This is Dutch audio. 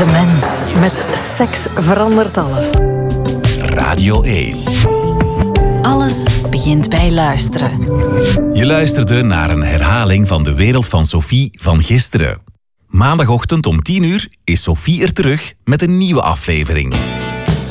De mens met seks verandert alles. Radio 1. Alles begint bij luisteren. Je luisterde naar een herhaling van De Wereld van Sophie van gisteren. Maandagochtend om 10 uur is Sophie er terug met een nieuwe aflevering.